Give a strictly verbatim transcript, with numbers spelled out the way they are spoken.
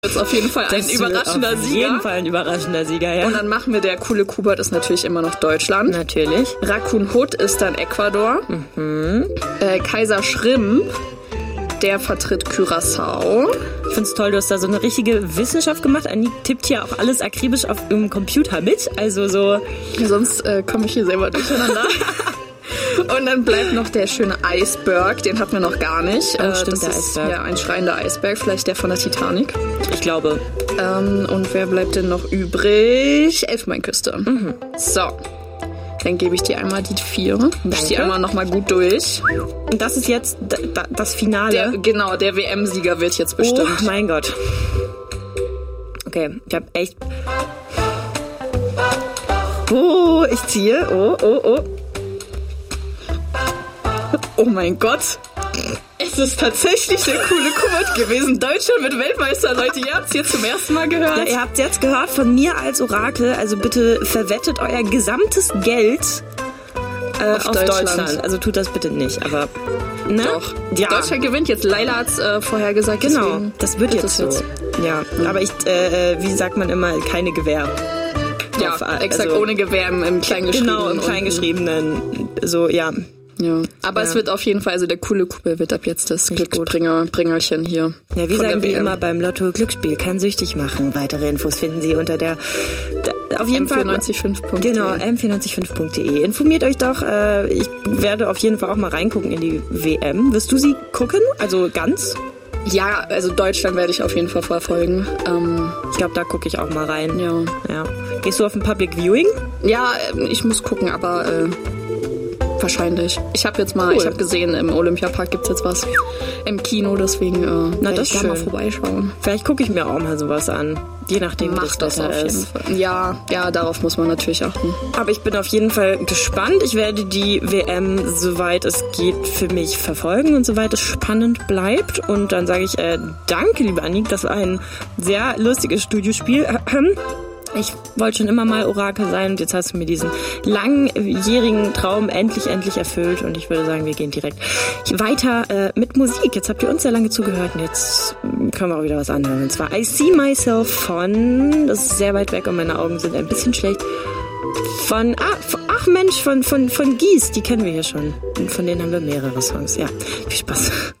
Jetzt auf jeden Fall ein überraschender auf Sieger. Auf jeden Fall ein überraschender Sieger, ja. Und dann machen wir, der coole Kubert ist natürlich immer noch Deutschland. Natürlich. Raccoon Hood ist dann Ecuador. Mhm. Äh, Kaiser Schrimp, der vertritt Curaçao. Ich find's toll, du hast da so eine richtige Wissenschaft gemacht. Annie tippt hier auch alles akribisch auf dem Computer mit. Also so... Sonst äh, komme ich hier selber durcheinander. Und dann bleibt noch der schöne Eisberg, den hatten wir noch gar nicht. Oh, stimmt, das der ist Eisberg. Ja ein schreiender Eisberg, vielleicht der von der Titanic. Ich glaube. Ähm, und wer bleibt denn noch übrig? Elfenbeinküste. Mhm. So, dann gebe ich dir einmal die vier. Ich die einmal nochmal gut durch. Und das ist jetzt d- d- das Finale? Der, genau, der W M-Sieger wird jetzt bestimmt. Oh mein Gott. Okay, ich hab echt... Oh, ich ziehe. Oh, oh, oh. Oh mein Gott. Es ist tatsächlich der coole Kubert gewesen. Deutschland mit Weltmeister, Leute. Ihr habt es hier zum ersten Mal gehört. Ja, ihr habt es jetzt gehört von mir als Orakel. Also bitte verwettet euer gesamtes Geld äh, auf, auf Deutschland. Deutschland. Also tut das bitte nicht, aber... Ne? Doch. Ja. Deutschland gewinnt jetzt. Laila hat es äh, vorher gesagt. Genau, das wird jetzt so. Jetzt. Ja, mhm. aber ich, äh, wie sagt man immer, keine Gewähr. Ja, auf, exakt, also, ohne Gewähr im, im Kleingeschriebenen. Genau, im Kleingeschriebenen. So, ja. Ja, aber ja. Es wird auf jeden Fall, also der coole Kubert wird ab jetzt das Glücksbringer, Bringerchen hier. Ja, wie sagen wir immer beim Lotto, Glücksspiel kann süchtig machen. Weitere Infos finden Sie unter der, der auf jeden M vier neun fünf Punkt de. Genau, m vier neun fünf Punkt de. Informiert euch doch, äh, ich werde auf jeden Fall auch mal reingucken in die W M. Wirst du sie gucken? Also ganz? Ja, also Deutschland werde ich auf jeden Fall verfolgen. Ähm, ich glaube, da gucke ich auch mal rein. Ja. ja. Gehst du auf ein Public Viewing? Ja, ich muss gucken, aber... Äh, wahrscheinlich. Ich habe jetzt mal, cool. ich habe gesehen, im Olympiapark gibt's jetzt was im Kino, deswegen äh, Na, das ich da mal vorbeischauen. Vielleicht gucke ich mir auch mal sowas an, je nachdem, Mach wie das Wetter auf jeden ist. Fall. Ja, ja, darauf muss man natürlich achten. Aber ich bin auf jeden Fall gespannt. Ich werde die W M, soweit es geht, für mich verfolgen und soweit es spannend bleibt. Und dann sage ich äh, danke, liebe Annik, das war ein sehr lustiges Studiospiel. Ich wollte schon immer mal Orakel sein und jetzt hast du mir diesen langjährigen Traum endlich, endlich erfüllt und ich würde sagen, wir gehen direkt weiter äh, mit Musik. Jetzt habt ihr uns sehr lange zugehört und jetzt können wir auch wieder was anhören. Und zwar I See Myself von, das ist sehr weit weg und meine Augen sind ein bisschen schlecht, von, ah, ach Mensch, von, von, von Gies, die kennen wir hier schon. Und von denen haben wir mehrere Songs. Ja, viel Spaß.